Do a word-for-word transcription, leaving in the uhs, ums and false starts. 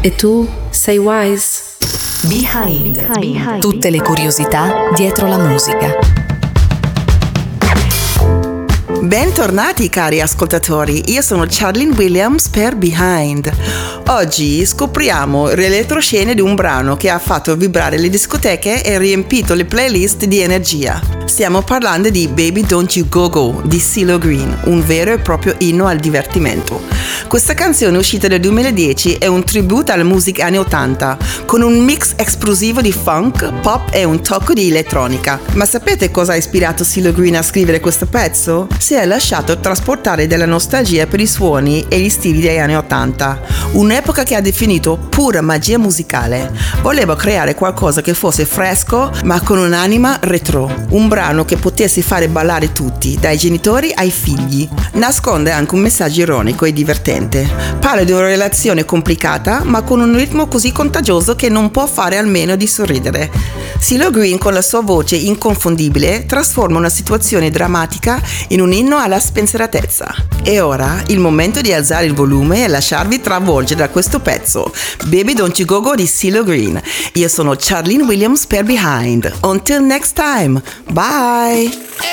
E tu sei Wise? Behind. Behind. Tutte le curiosità dietro la musica. Bentornati cari ascoltatori, io sono Charlene Williams per Behind. Oggi scopriamo le retroscene di un brano che ha fatto vibrare le discoteche e riempito le playlist di energia. Stiamo parlando di Baby Don't You Go Go di CeeLo Green, un vero e proprio inno al divertimento. Questa canzone uscita nel duemiladieci è un tributo alla musica anni ottanta, con un mix esplosivo di funk, pop e un tocco di elettronica. Ma sapete cosa ha ispirato CeeLo Green a scrivere questo pezzo? Si è lasciato trasportare dalla nostalgia per i suoni e gli stili degli anni ottanta, un'epoca che ha definito pura magia musicale. Voleva creare qualcosa che fosse fresco ma con un'anima retro, un brano che potesse fare ballare tutti, dai genitori ai figli. Nasconde anche un messaggio ironico e divertente. Parla di una relazione complicata ma con un ritmo così contagioso che non può fare a meno di sorridere. CeeLo Green, con la sua voce inconfondibile, trasforma una situazione drammatica in un inno alla spensieratezza. E ora il momento di alzare il volume e lasciarvi travolgere da questo pezzo, Baby Don't You Go Go di CeeLo Green. Io sono Charlene Williams per Behind. Until next time, bye!